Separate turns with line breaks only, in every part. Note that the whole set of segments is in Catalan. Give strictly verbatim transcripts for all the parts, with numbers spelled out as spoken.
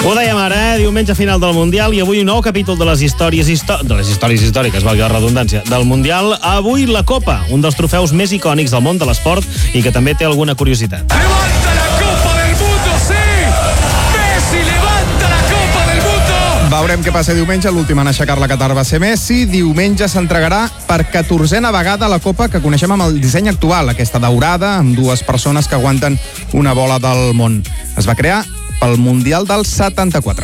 Ho dèiem ara, eh? Diumenge final del Mundial i avui un nou capítol de les històries histò... de les històries històriques, valgui la redundància, del Mundial. Avui la Copa, un dels trofeus més icònics del món de l'esport i que també té alguna curiositat.
Levanta la Copa del Mundo, sí! Messi levanta la Copa del Mundo!
Veurem què passa diumenge. L'últim en aixecar la Qatar va ser Messi. Diumenge s'entregarà per catorzena vegada la Copa que coneixem amb el disseny actual, aquesta daurada, amb dues persones que aguanten una bola del món. Es va crear pel Mundial del setanta-quatre.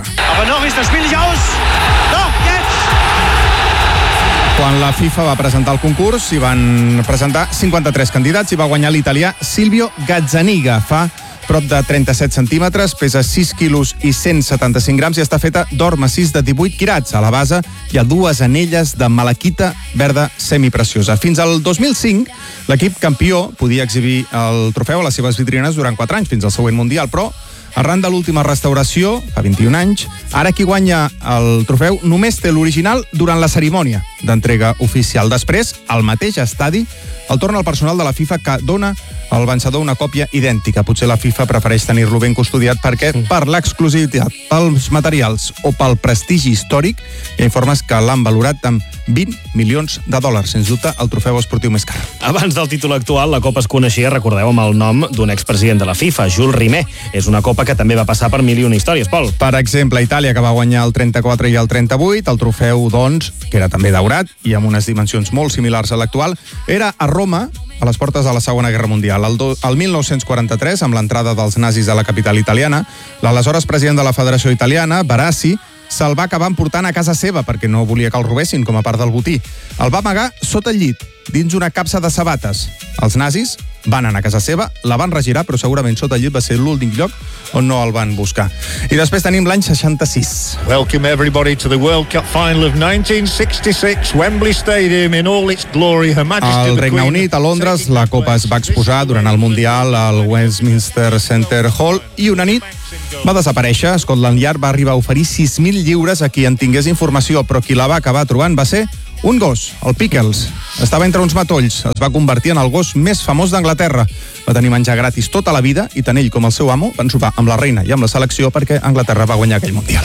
Quan la FIFA va presentar el concurs, hi van presentar cinquanta-tres candidats i va guanyar l'italià Silvio Gazzaniga. Fa prop de trenta-set centímetres, pesa sis quilos i cent setanta-cinc grams i està feta d'or massís de divuit quirats. A la base hi ha dues anelles de malaquita verda semipreciosa. Fins al dos mil cinc, l'equip campió podia exhibir el trofeu a les seves vitrines durant quatre anys, fins al següent Mundial, però arran de l'última restauració, fa vint-i-un anys, ara qui guanya el trofeu només té l'original durant la cerimònia d'entrega oficial. Després, al mateix estadi, el torna el personal de la FIFA que dona al vencedor una còpia idèntica. Potser la FIFA prefereix tenir-lo ben custodiat perquè per l'exclusivitat, pels materials o pel prestigi històric, hi ha informes que l'han valorat amb vint milions de dòlars. Sens dubte, el trofeu esportiu més car.
Abans del títol actual, la Copa es coneixia, recordeu, amb el nom d'un expresident de la FIFA, Jules Rimet. És una Copa que també va passar per mil i una històries, Pol.
Per exemple, Itàlia, que va guanyar el trenta-quatre i el trenta-vuit, el trofeu, doncs, que era també daurat i amb unes dimensions molt similars a l'actual, era a Roma, a les portes de la Segona Guerra Mundial. El, do, el mil nou-cents quaranta-tres, amb l'entrada dels nazis a la capital italiana, l'aleshores president de la Federació Italiana, Barassi, se'l va acabar emportant a casa seva perquè no volia que el robessin com a part del botí. El va amagar sota el llit, dins una capsa de sabates. Els nazis van anar a casa seva, la van regirar, però segurament sota el llit va ser l'últim lloc on no el van buscar. I després tenim l'any seixanta-sis.
Welcome everybody to the World Cup final of nineteen sixty-six, Wembley Stadium in all its glory. Her Majesty
Al Regne Unit, a Londres, la Copa es va exposar durant el Mundial al Westminster Center Hall i una nit va desaparèixer. Scotland Yard va arribar a oferir sis mil lliures a qui en tingués informació, però qui la va acabar trobant va ser un gos, el Pickles. Estava entre uns matolls. Es va convertir en el gos més famós d'Anglaterra. Va tenir menjar gratis tota la vida i tant ell com el seu amo van sopar amb la reina i amb la selecció perquè Anglaterra va guanyar aquell Mundial.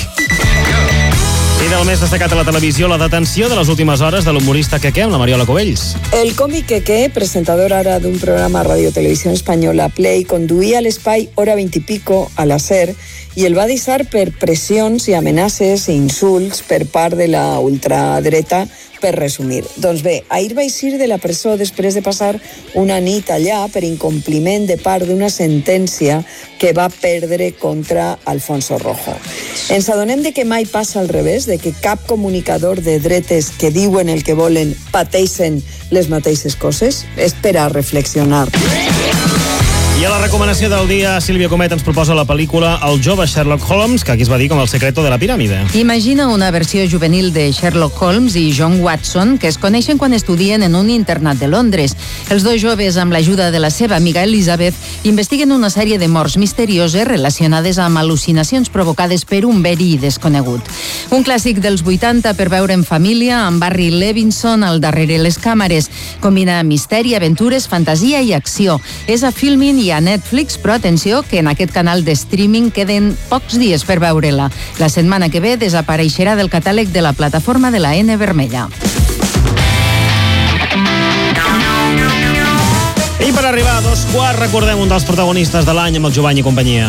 I del més destacat a la televisió, la detenció de les últimes hores de l'humorista Queque amb la Mariola Cubells.
El còmic Queque, presentador ara d'un programa Radio Televisión Espanyola Play, conduïa a l'espai Hora vint i pico a la SER i el va deixar per pressions i amenaces i insults per part de la ultradreta, per resumir. Doncs bé, ahir va eixir de la presó després de passar una nit allà per incompliment de part d'una sentència que va perdre contra Alfonso Rojo. Ens adonem de que mai passa al revés, de que cap comunicador de dretes que diuen el que volen pateixen les mateixes coses? És per a reflexionar.
I a la recomanació del dia, Sílvia Comet ens proposa la pel·lícula El jove Sherlock Holmes, que aquí es va dir com El secreto de la piràmide.
Imagina una versió juvenil de Sherlock Holmes i John Watson que es coneixen quan estudien en un internat de Londres. Els dos joves, amb l'ajuda de la seva amiga Elizabeth, investiguen una sèrie de morts misterioses relacionades amb al·lucinacions provocades per un verí desconegut. Un clàssic dels vuitanta per veure en família, amb Barry Levinson al darrere les càmeres. Combina misteri, aventures, fantasia i acció. És a Filmin i a Netflix, però atenció que en aquest canal de streaming queden pocs dies per veure-la. La setmana que ve desapareixerà del catàleg de la plataforma de la N vermella.
I per arribar a dos quarts recordem un dels protagonistes de l'any amb el Jovany i companyia.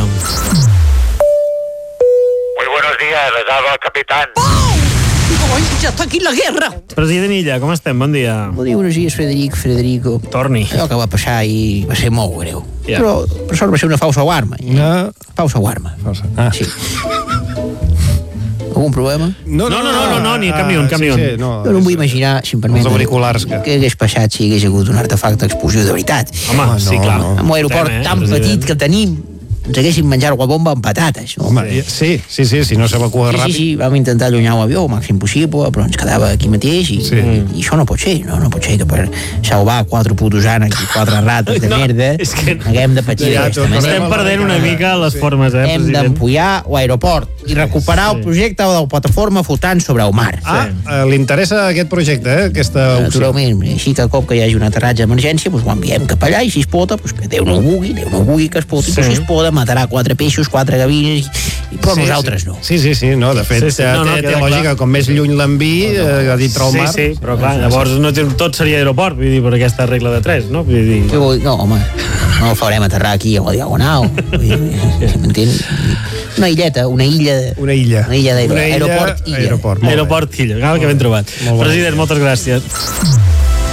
Muy buenos días, les habla el capitán.
¡Ay, ya está aquí la guerra!
President Illa, com estem? Bon dia.
Bon dia, buenos días, Frederic, Frederico.
Torni.
Allò que va passar i va ser molt greu.
Ja.
Però per sort va ser una falsa alarma.
No.
Falsa alarma.
Falsa. Ah.
Sí. Algun problema?
No, no, no, no, no, no ni cap ni un, cap ni un.
Sí, sí, no,
Jo no em vull imaginar, si em permet,
els auriculars que...
què hagués passat si hagués hagut un artefacte d'explosió de veritat.
Home,
no,
sí, clar.
no.
Amb un aeroport
Estem, eh,
tan
president.
petit que tenim, ens haguessin menjat la bomba amb patates. No?
Home, sí, sí, sí, si no s'evacua
Sí, sí,
ràpid.
sí, vam intentar allunyar l'avió el màxim possible, però ens quedava aquí mateix i,
Sí.
i això no pot ser, no, no pot ser que per salvar quatre putos ànecs i quatre rates de
No,
merda
és que-
haguem de patir
Ja,
aquesta
tot
manera.
Estem perdent una mica les formes, eh,
Hem
president?
d'empullar l'aeroport i recuperar el projecte de la plataforma flotant sobre el mar.
Ah, eh, li interessa aquest projecte, eh? Aquesta opció.
Naturalment, així que a cop que hi hagi un aterratge d'emergència, doncs ho enviem cap allà i si es pot, doncs que Déu no ho vulgui, Déu no ho vulgui que es pot,
Sí.
sí. però si es pot, matarà quatre peixos, quatre gavines, però
Sí,
nosaltres
sí.
no.
Sí, sí, sí, no, de fet,
Sí, sí. No, no,
té, té
queda
lògica,
clar.
com més lluny l'enviï, eh, a dintre el
Sí,
mar...
sí, però clar, llavors no té, tot seria aeroport, vull dir, per aquesta regla de tres, no? Vull dir...
Què vol dir? No, home, no el farem aterrar aquí a la Diagonal. Vull dir, m'entén? Una illeta, una illa...
Una illa.
Una illa d'aeroport.
Una illa,
Aeroport, illa.
aeroport, molt bé.
Aeroport Quilla, cal que ben trobat.
Molt bon
President,
dia.
moltes gràcies.